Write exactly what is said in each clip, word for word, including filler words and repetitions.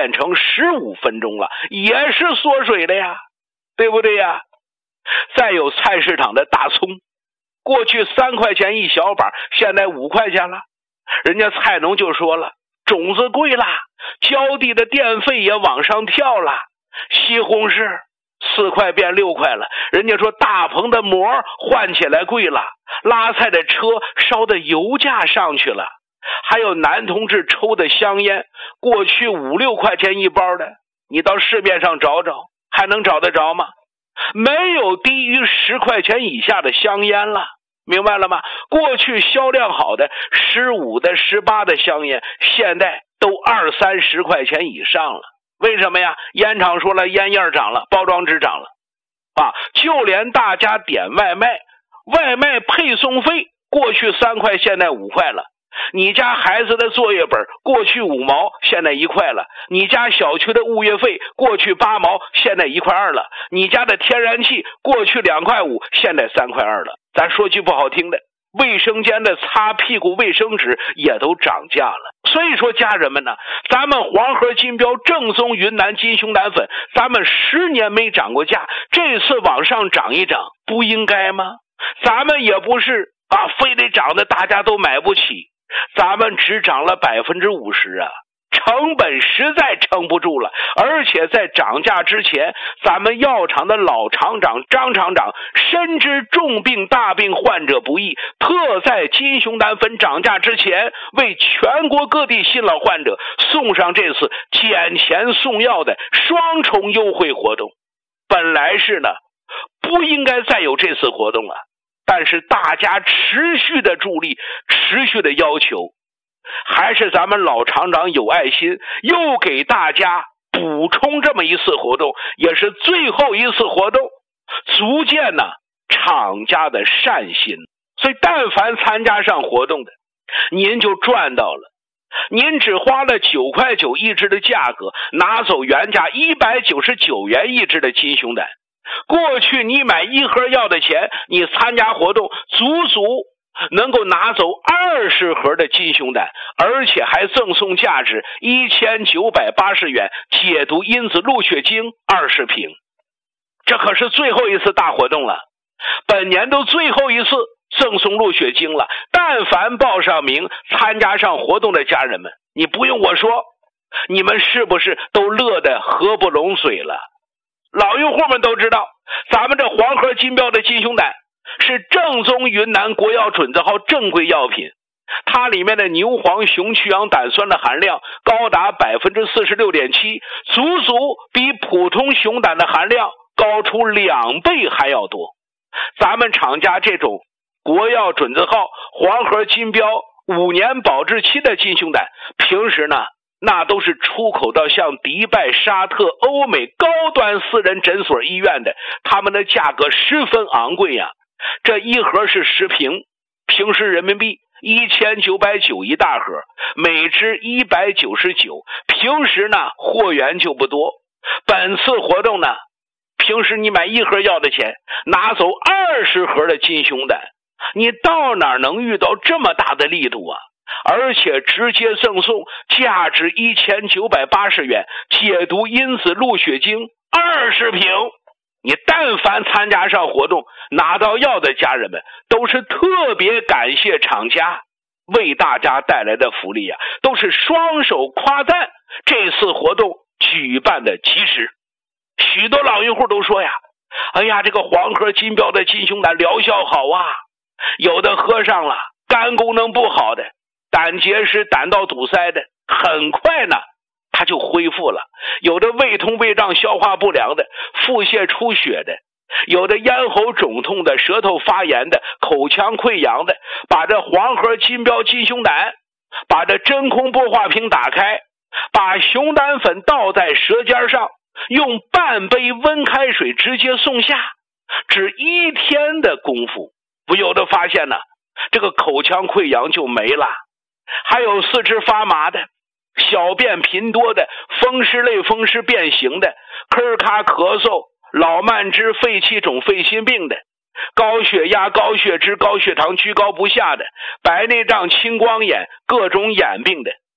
变成十五分钟了，也是缩水的呀，对不对呀？再有菜市场的大葱，过去三块钱一小把，现在五块钱了，人家菜农就说了，种子贵了，浇地的电费也往上跳了。西红柿四块变六块了，人家说大棚的膜换起来贵了，拉菜的车烧的油价上去了。还有男同志抽的香烟，过去五六块钱一包的，你到市面上找找，还能找得着吗？没有低于十块钱以下的香烟了，明白了吗？过去销量好的十五的十八的香烟，现在都二三十块钱以上了。为什么呀？烟厂说了，烟叶涨了，包装纸涨了啊！就连大家点外卖，外卖配送费过去三块，现在五块了。你家孩子的作业本过去五毛，现在一块了。你家小区的物业费过去八毛，现在一块二了。你家的天然气过去两块五，现在三块二了。咱说句不好听的，卫生间的擦屁股卫生纸也都涨价了。所以说家人们呢，咱们黄河金标正宗云南金熊胆粉，咱们十年没涨过价，这次往上涨一涨，不应该吗？咱们也不是啊，非得涨的大家都买不起，咱们只涨了百分之五十啊，成本实在撑不住了。而且在涨价之前，咱们药厂的老厂长张厂长深知重病大病患者不易，特在金熊胆粉涨价之前，为全国各地新老患者送上这次减钱送药的双重优惠活动。本来是呢，不应该再有这次活动了，但是大家持续的助力，持续的要求，还是咱们老厂长有爱心，又给大家补充这么一次活动，也是最后一次活动，足见呢厂家的善心。所以但凡参加上活动的，您就赚到了。您只花了九块九一支的价格，拿走原价一百九十九元一支的金熊胆。过去你买一盒药的钱，你参加活动足足能够拿走二十盒的金熊胆，而且还赠送价值一千九百八十元解毒因子鹿血精二十瓶。这可是最后一次大活动了，本年度最后一次赠送鹿血精了。但凡报上名参加上活动的家人们，你不用我说，你们是不是都乐得合不拢嘴了？老用户们都知道，咱们这黄河金标的金熊胆是正宗云南国药准字号正规药品，它里面的牛黄雄曲氧胆酸的含量高达 百分之四十六点七， 足足比普通熊胆的含量高出两倍还要多。咱们厂家这种国药准字号黄河金标五年保质期的金熊胆，平时呢那都是出口到像迪拜、沙特、欧美高端私人诊所医院的，他们的价格十分昂贵呀。这一盒是十瓶，平时人民币一千九百九一大盒，每支一百九十九，平时呢货源就不多。本次活动呢，平时你买一盒药的钱，拿走二十盒的金熊胆，你到哪能遇到这么大的力度啊？而且直接赠送价值一千九百八十元解毒因子鹿血精二十瓶。你但凡参加上活动拿到药的家人们，都是特别感谢厂家为大家带来的福利啊，都是双手夸赞这次活动举办的及时。许多老用户都说呀，哎呀，这个黄河金标的金熊胆疗效好啊，有的喝上了肝功能不好的，胆结石、胆道堵塞的，很快呢它就恢复了。有的胃痛、胃胀、消化不良的，腹泻出血的，有的咽喉肿痛的，舌头发炎的，口腔溃疡的，把这黄河金标金熊胆，把这真空玻化瓶打开，把熊胆粉倒在舌尖上，用半杯温开水直接送下，只一天的功夫，不有的发现呢，这个口腔溃疡就没了。还有四肢发麻的，小便频多的，风湿类风湿变形的，咳咔咳嗽，老慢支、肺气肿、肺心病的，高血压、高血脂、高血糖居高不下的，白内障、青光眼、各种眼病的，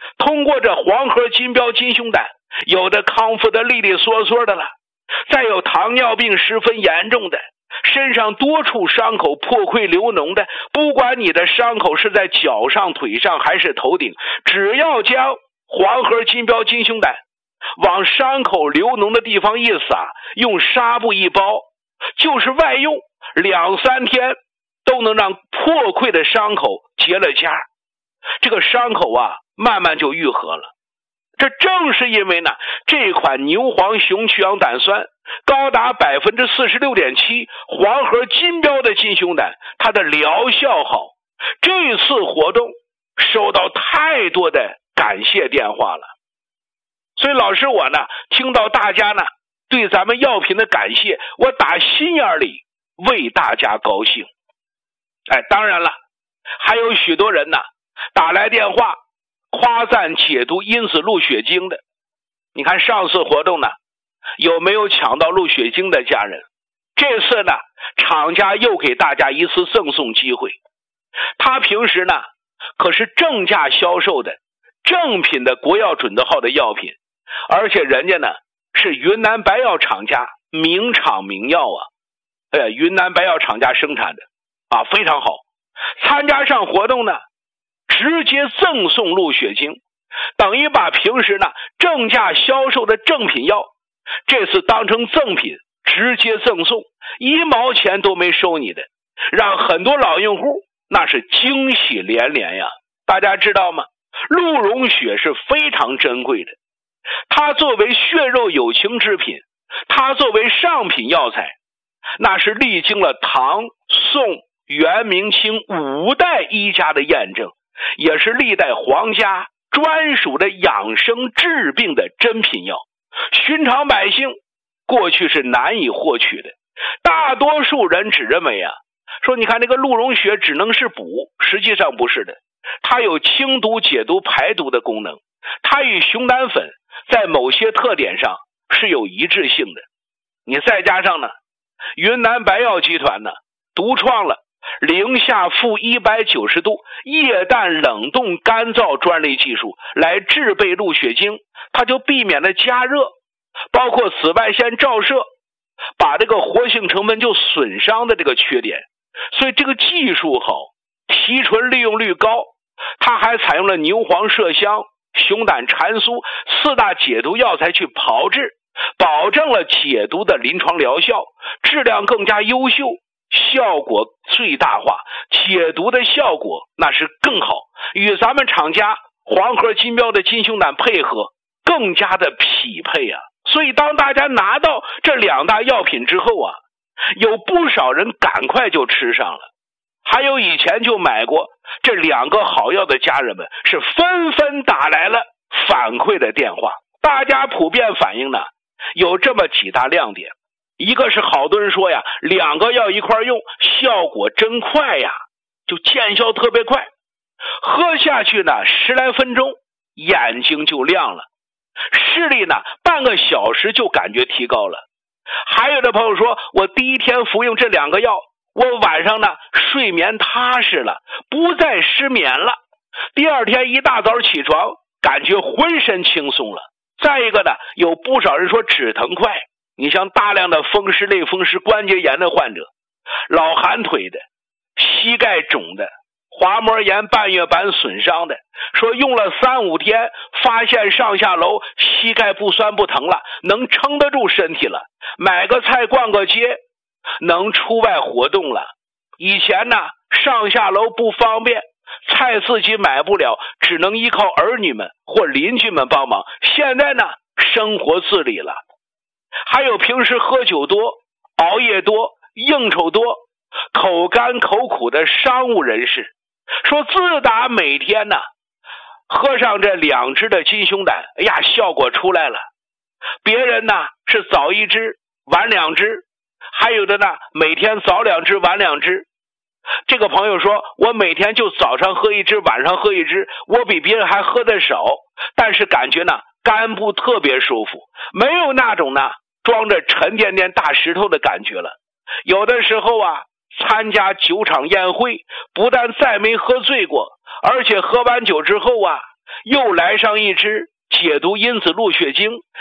通过这黄河金标金胸胆，有的康复的利利索索的了，再有糖尿病十分严重的，身上多处伤口破溃流脓的，不管你的伤口是在脚上、腿上还是头顶，只要将黄河金标金胸胆往伤口流脓的地方一撒，用纱布一包，就是外用，两三天都能让破溃的伤口结了痂，这个伤口啊慢慢就愈合了。这正是因为呢，这款牛黄熊去氧胆酸高达 百分之四十六点七 黄河金标的金胸胆，它的疗效好。这次活动收到太多的感谢电话了，所以老师我呢听到大家呢对咱们药品的感谢，我打心眼里为大家高兴。哎，当然了，还有许多人呢打来电话夸赞解毒因子鹿血精的。你看上次活动呢有没有抢到鹿血精的家人？这次呢厂家又给大家一次赠送机会，他平时呢可是正价销售的正品的国药准字号的药品，而且人家呢是云南白药厂家名厂名药啊，哎，云南白药厂家生产的啊，非常好。参加上活动呢直接赠送鹿血精，等于把平时呢正价销售的正品药这次当成赠品直接赠送，一毛钱都没收你的，让很多老用户那是惊喜连连呀。大家知道吗？鹿茸血是非常珍贵的，它作为血肉有情之品，它作为上品药材，那是历经了唐、宋、元、明清五代医家的验证，也是历代皇家专属的养生治病的珍品药，寻常百姓过去是难以获取的。大多数人只认为啊，说你看那个鹿茸血只能是补，实际上不是的，它有清毒解毒排毒的功能，它与熊胆粉在某些特点上是有一致性的。你再加上呢云南白药集团呢独创了零下负一百九十度液氮冷冻干燥专利技术来制备鹿血精，它就避免了加热，包括紫外线照射把这个活性成分就损伤的这个缺点。所以这个技术好，提纯利用率高，它还采用了牛黄麝香、熊胆蟾酥四大解毒药材去炮制，保证了解毒的临床疗效，质量更加优秀，效果最大化，解毒的效果那是更好，与咱们厂家黄河金标的金胸胆配合更加的匹配啊。所以当大家拿到这两大药品之后啊，有不少人赶快就吃上了，还有以前就买过这两个好药的家人们是纷纷打来了反馈的电话。大家普遍反映呢有这么几大亮点，一个是好多人说呀，两个药一块用效果真快呀，就见效特别快，喝下去呢十来分钟眼睛就亮了，视力呢半个小时就感觉提高了。还有的朋友说，我第一天服用这两个药，我晚上呢睡眠踏实了，不再失眠了，第二天一大早起床感觉浑身轻松了。再一个呢，有不少人说止疼快，你像大量的风湿类风湿关节炎的患者，老寒腿的，膝盖肿的，滑膜炎半月板损伤的，说用了三五天发现上下楼膝盖不酸不疼了，能撑得住身体了，买个菜逛个街能出外活动了。以前呢上下楼不方便，菜自己买不了，只能依靠儿女们或邻居们帮忙，现在呢生活自理了。还有平时喝酒多、熬夜多、应酬多、口干口苦的商务人士，说自打每天呢喝上这两支的金胸胆，哎呀效果出来了。别人呢是早一支晚两支，还有的呢每天早两支晚两支。这个朋友说，我每天就早上喝一支晚上喝一支，我比别人还喝得少，但是感觉呢肝部特别舒服，没有那种呢装着沉甸甸大石头的感觉了。有的时候啊参加酒场宴会，不但再没喝醉过，而且喝完酒之后啊又来上一支解读《阴子路血经》，